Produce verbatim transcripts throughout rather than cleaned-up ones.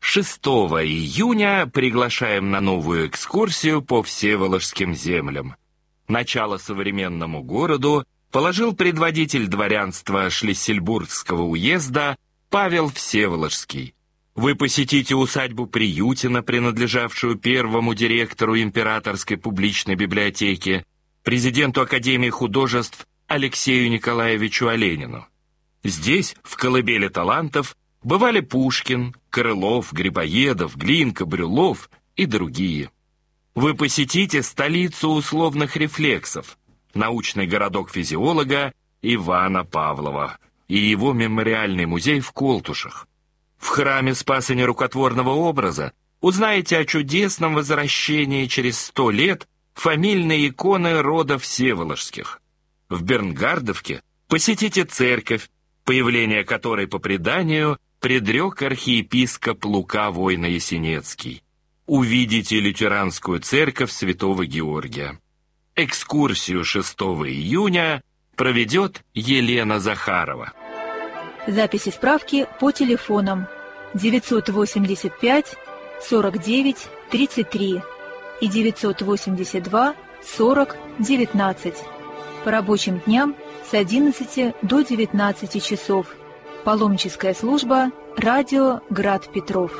шестого июня приглашаем на новую экскурсию по Всеволожским землям. Начало современному городу положил предводитель дворянства Шлиссельбургского уезда Павел Всеволожский. Вы посетите усадьбу Приютина, принадлежавшую первому директору Императорской публичной библиотеки, президенту Академии художеств Алексею Николаевичу Оленину. Здесь, в колыбели талантов, бывали Пушкин, Крылов, Грибоедов, Глинка, Брюлов и другие. Вы посетите столицу условных рефлексов, научный городок физиолога Ивана Павлова и его мемориальный музей в Колтушах. В храме Спаса Нерукотворного образа узнаете о чудесном возвращении через сто лет фамильной иконы рода Всеволожских. В Бернгардовке посетите церковь, появление которой по преданию предрек архиепископ Лука Войно-Ясенецкий. Увидите лютеранскую церковь Святого Георгия. Экскурсию шестого июня проведет Елена Захарова. Записи справки по телефонам девятьсот восемьдесят пять сорок девять тридцать три и девятьсот восемьдесят два сорок девятнадцать. По рабочим дням с одиннадцати до девятнадцати часов. Паломническая служба «Радио Град Петров».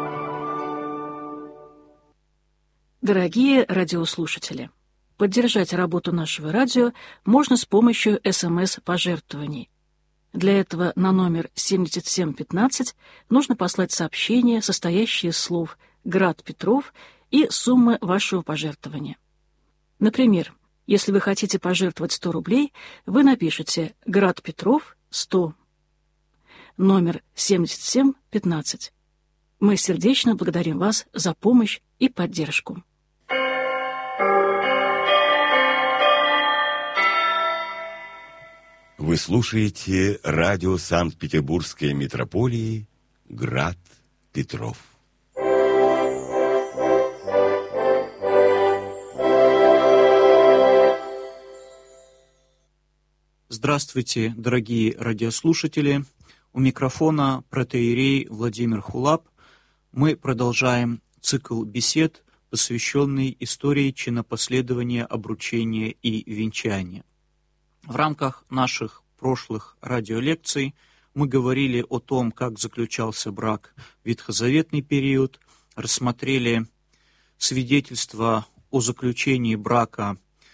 Дорогие радиослушатели, поддержать работу нашего радио можно с помощью эс эм эс-пожертвований. Для этого на номер семьдесят семь пятнадцать нужно послать сообщение, состоящее из слов «Град Петров» и суммы вашего пожертвования. Например, если вы хотите пожертвовать сто рублей, вы напишите «Град Петров сто», номер семьдесят семь пятнадцать. Мы сердечно благодарим вас за помощь и поддержку. Вы слушаете радио Санкт-Петербургской митрополии «Град Петров». Здравствуйте, дорогие радиослушатели. У микрофона протоиерей Владимир Хулап. Мы продолжаем цикл бесед, посвященный истории чинопоследования обручения и венчания. В рамках наших прошлых радиолекций мы говорили о том, как заключался брак в ветхозаветный период, рассмотрели свидетельства о заключении брака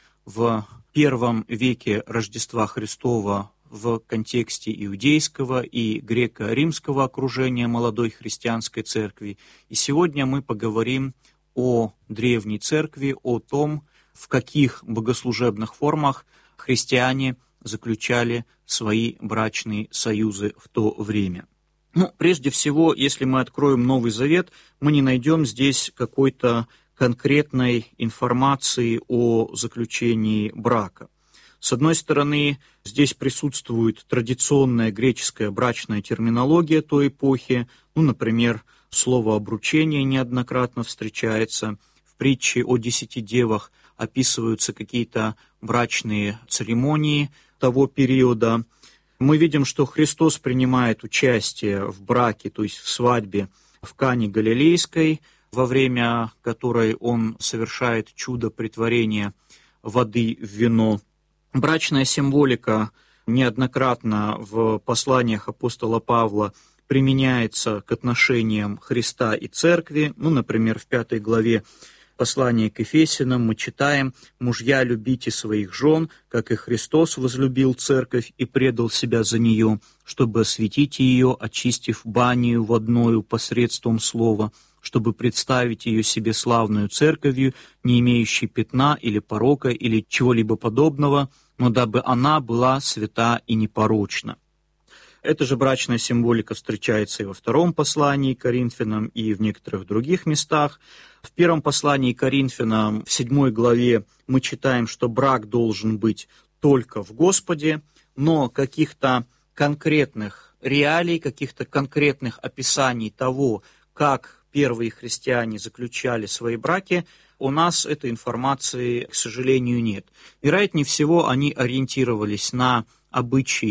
в первом веке Рождества Христова в контексте иудейского и греко-римского окружения молодой христианской церкви. И сегодня мы поговорим о древней церкви, о том, в каких богослужебных формах христиане заключали свои брачные союзы в то время. Ну, прежде всего, если мы откроем Новый Завет, мы не найдем здесь какой-то конкретной информации о заключении брака. С одной стороны, здесь присутствует традиционная греческая брачная терминология той эпохи, ну, например, слово «обручение» неоднократно встречается, в притче о десяти девах описываются какие-то брачные церемонии того периода. Мы видим, что Христос принимает участие в браке, то есть в свадьбе в Кане Галилейской, во время которой Он совершает чудо претворения воды в вино. Брачная символика неоднократно в посланиях апостола Павла применяется к отношениям Христа и Церкви. Ну, например, в пятой главе послания к Ефесянам мы читаем: «Мужья, любите своих жен, как и Христос возлюбил Церковь и предал себя за нее, чтобы осветить ее, очистив банию водною посредством слова, чтобы представить ее себе славную церковью, не имеющей пятна или порока или чего-либо подобного, но дабы она была свята и непорочна». Эта же брачная символика встречается и во втором послании к Коринфянам, и в некоторых других местах. В первом послании к Коринфянам, в седьмой главе, мы читаем, что брак должен быть только в Господе, но каких-то конкретных реалий, каких-то конкретных описаний того, как первые христиане заключали свои браки, у нас этой информации, к сожалению, нет. Вероятнее всего, они ориентировались на обычаи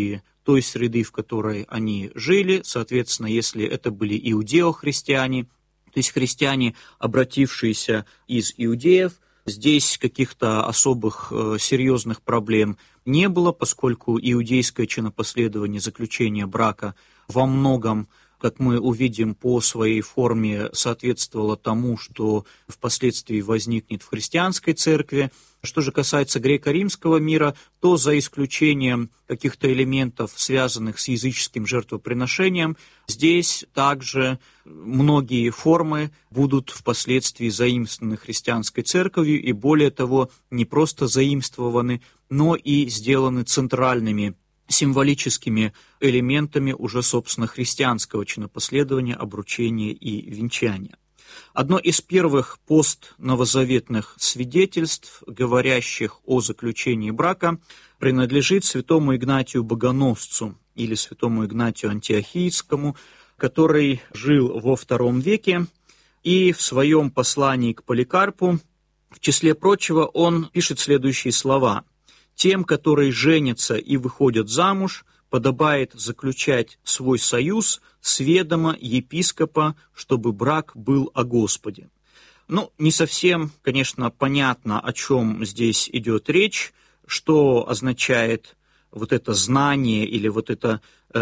той среды, в которой они жили. Соответственно, если это были иудео-христиане, то есть христиане, обратившиеся из иудеев, здесь каких-то особых э, серьезных проблем не было, поскольку иудейское чинопоследование заключения брака во многом, как мы увидим, по своей форме соответствовало тому, что впоследствии возникнет в христианской церкви. Что же касается греко-римского мира, то за исключением каких-то элементов, связанных с языческим жертвоприношением, здесь также многие формы будут впоследствии заимствованы христианской церковью, и более того, не просто заимствованы, но и сделаны центральными символическими элементами уже, собственно, христианского чинопоследования, обручения и венчания. Одно из первых постновозаветных свидетельств, говорящих о заключении брака, принадлежит святому Игнатию Богоносцу или святому Игнатию Антиохийскому, который жил во втором веке, и в своем послании к Поликарпу, в числе прочего, он пишет следующие слова: «Тем, которые женятся и выходят замуж, подобает заключать свой союз с ведома епископа, чтобы брак был о Господе». Ну, не совсем, конечно, понятно, о чем здесь идет речь, что означает вот это знание или вот это,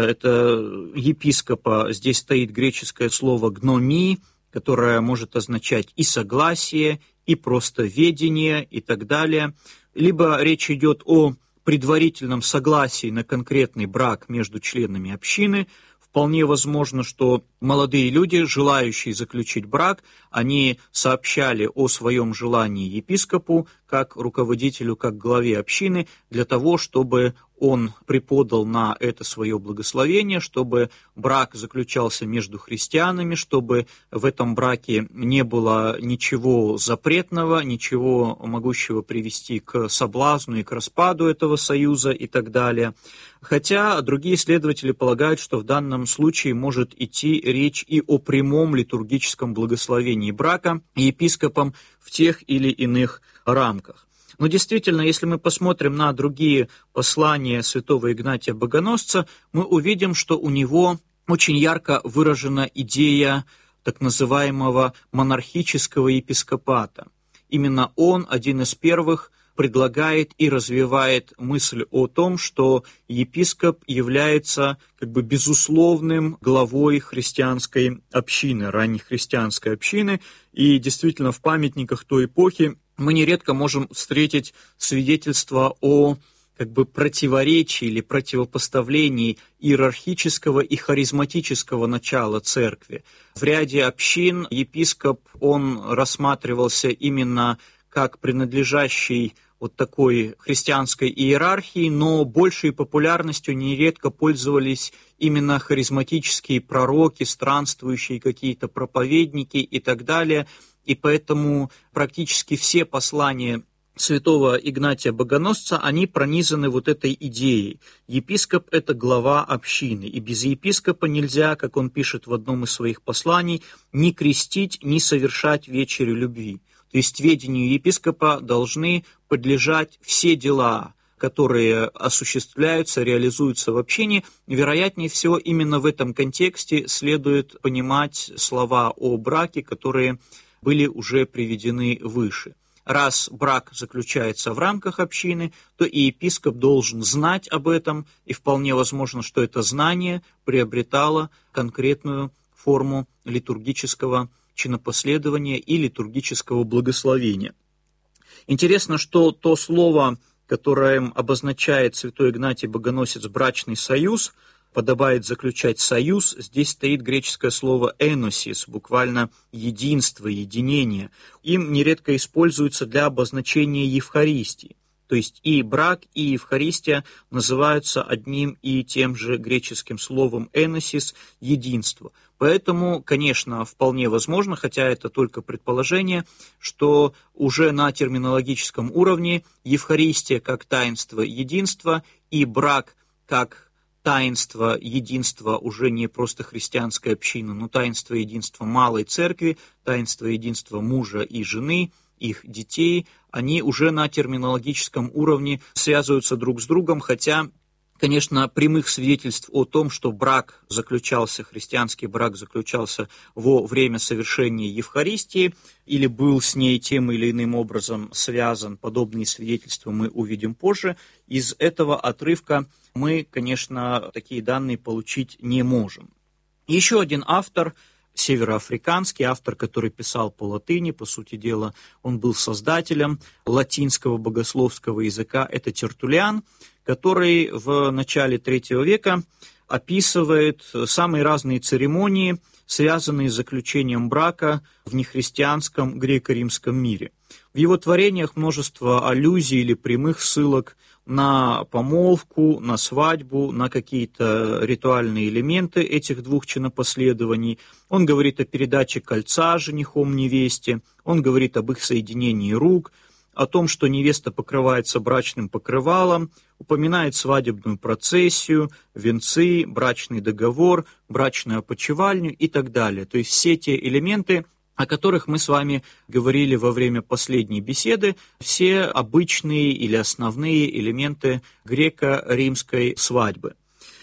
это епископа. Здесь стоит греческое слово «гноми», которое может означать и согласие, и просто ведение, и так далее. Либо речь идет о предварительном согласии на конкретный брак между членами общины. Вполне возможно, что молодые люди, желающие заключить брак, они сообщали о своем желании епископу, как руководителю, как главе общины, для того, чтобы он преподал на это свое благословение, чтобы брак заключался между христианами, чтобы в этом браке не было ничего запретного, ничего могущего привести к соблазну и к распаду этого союза и так далее. Хотя другие исследователи полагают, что в данном случае может идти речь и о прямом литургическом благословении брака епископом в тех или иных рамках. Но действительно, если мы посмотрим на другие послания святого Игнатия Богоносца, мы увидим, что у него очень ярко выражена идея так называемого монархического епископата. Именно он один из первых предлагает и развивает мысль о том, что епископ является как бы безусловным главой христианской общины, раннехристианской общины, и действительно в памятниках той эпохи мы нередко можем встретить свидетельства о как бы противоречии или противопоставлении иерархического и харизматического начала церкви. В ряде общин епископ, он рассматривался именно как принадлежащий вот такой христианской иерархии, но большей популярностью нередко пользовались именно харизматические пророки, странствующие какие-то проповедники и так далее. И поэтому практически все послания святого Игнатия Богоносца, они пронизаны вот этой идеей. Епископ – это глава общины, и без епископа нельзя, как он пишет в одном из своих посланий, ни крестить, ни совершать вечерю любви. То есть ведению епископа должны подлежать все дела, которые осуществляются, реализуются в общине. Вероятнее всего, именно в этом контексте следует понимать слова о браке, которые были уже приведены выше. Раз брак заключается в рамках общины, то и епископ должен знать об этом, и вполне возможно, что это знание приобретало конкретную форму литургического чинопоследования и литургического благословения. Интересно, что то слово, которое обозначает святой Игнатий Богоносец брачный союз, подобает заключать союз, здесь стоит греческое слово «эносис», буквально «единство», «единение». Им нередко используется для обозначения Евхаристии. То есть и брак, и Евхаристия называются одним и тем же греческим словом «эносис» – «единство». Поэтому, конечно, вполне возможно, хотя это только предположение, что уже на терминологическом уровне Евхаристия как таинство единства и брак как таинство единства уже не просто христианской общины, но таинство единства малой церкви, таинство единства мужа и жены, их детей, они уже на терминологическом уровне связываются друг с другом, хотя, конечно, прямых свидетельств о том, что брак заключался, христианский брак заключался во время совершения Евхаристии или был с ней тем или иным образом связан, подобные свидетельства мы увидим позже. Из этого отрывка мы, конечно, такие данные получить не можем. Еще один автор, североафриканский автор, который писал по латыни, по сути дела, он был создателем латинского богословского языка, это Тертуллиан, который в начале третьего века описывает самые разные церемонии, связанные с заключением брака в нехристианском греко-римском мире. В его творениях множество аллюзий или прямых ссылок на помолвку, на свадьбу, на какие-то ритуальные элементы этих двух чинопоследований. Он говорит о передаче кольца женихом невесте, он говорит об их соединении рук, о том, что невеста покрывается брачным покрывалом, упоминает свадебную процессию, венцы, брачный договор, брачную опочивальню и так далее. То есть все те элементы, о которых мы с вами говорили во время последней беседы, все обычные или основные элементы греко-римской свадьбы.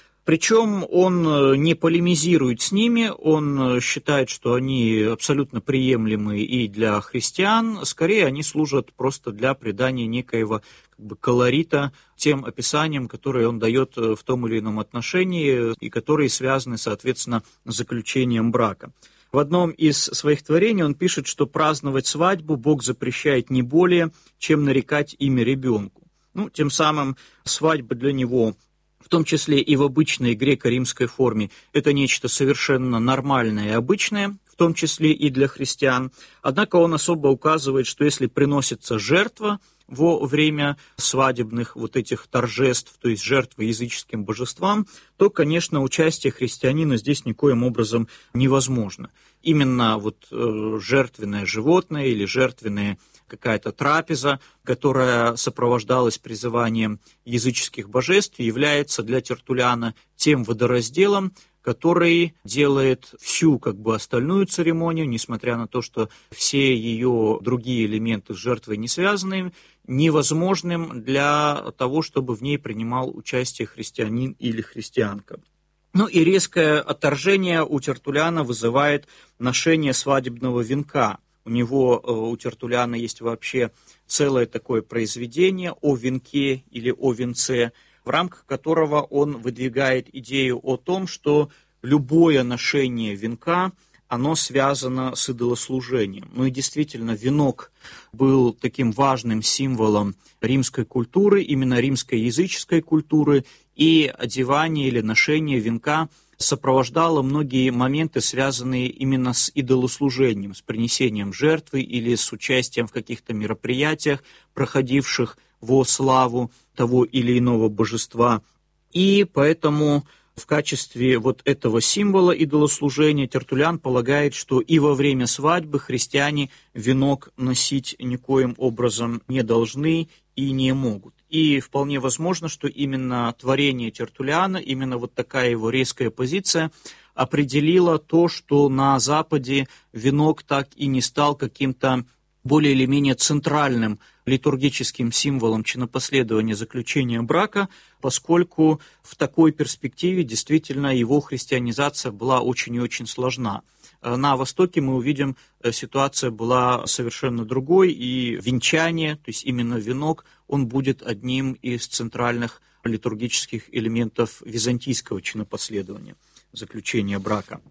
Причем он не полемизирует с ними, он считает, что они абсолютно приемлемы и для христиан, скорее они служат просто для придания некоего как бы колорита тем описаниям, которые он дает в том или ином отношении и которые связаны, соответственно, с заключением брака. В одном из своих творений он пишет, что праздновать свадьбу Бог запрещает не более, чем нарекать имя ребенку. Ну, тем самым свадьба для него, в том числе и в обычной греко-римской форме, это нечто совершенно нормальное и обычное, в том числе и для христиан. Однако он особо указывает, что если приносится жертва во время свадебных вот этих торжеств, то есть жертвы языческим божествам, то, конечно, участие христианина здесь никоим образом невозможно. Именно вот э, жертвенное животное или жертвенная какая-то трапеза, которая сопровождалась призыванием языческих божеств, является для Тертуллиана тем водоразделом, который делает всю как бы остальную церемонию, несмотря на то, что все ее другие элементы с жертвой не связаны, невозможным для того, чтобы в ней принимал участие христианин или христианка. Ну и резкое отторжение у Тертуллиана вызывает ношение свадебного венка. У него, у Тертуллиана, есть вообще целое такое произведение о венке или о венце, в рамках которого он выдвигает идею о том, что любое ношение венка, оно связано с идолослужением. Ну и действительно, венок был таким важным символом римской культуры, именно римской языческой культуры, и одевание или ношение венка сопровождало многие моменты, связанные именно с идолослужением, с принесением жертвы или с участием в каких-то мероприятиях, проходивших во славу того или иного божества. И поэтому в качестве вот этого символа идолослужения Тертуллиан полагает, что и во время свадьбы христиане венок носить никоим образом не должны и не могут. И вполне возможно, что именно творение Тертуллиана, именно вот такая его резкая позиция определила то, что на Западе венок так и не стал каким-то более или менее центральным литургическим символом чинопоследования заключения брака, поскольку в такой перспективе действительно его христианизация была очень и очень сложна. На Востоке мы увидим, ситуация была совершенно другой, и венчание, то есть именно венок, он будет одним из центральных литургических элементов византийского чинопоследования, заключения брака.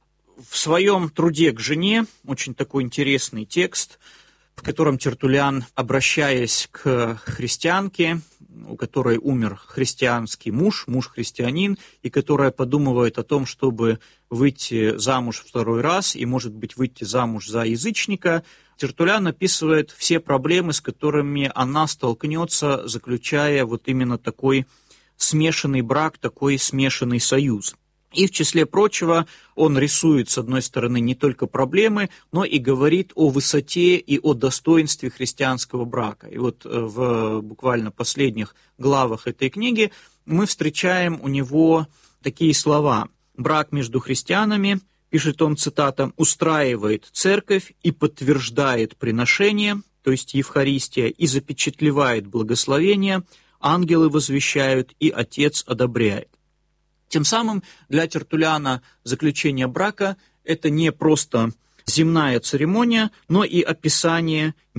В своем труде к жене, очень такой интересный текст, в котором Тертуллиан, обращаясь к христианке, у которой умер христианский муж, муж-христианин, и которая подумывает о том, чтобы выйти замуж второй раз и, может быть, выйти замуж за язычника, Тертуллиан описывает все проблемы, с которыми она столкнется, заключая вот именно такой смешанный брак, такой смешанный союз. И, в числе прочего, он рисует, с одной стороны, не только проблемы, но и говорит о высоте и о достоинстве христианского брака. И вот в буквально последних главах этой книги мы встречаем у него такие слова. «Брак между христианами, — пишет он, цитата, — устраивает церковь и подтверждает приношение, то есть Евхаристия, и запечатлевает благословение, ангелы возвещают, и Отец одобряет. Тем самым для Тертуллиана заключение брака – это не просто земная церемония, но и описание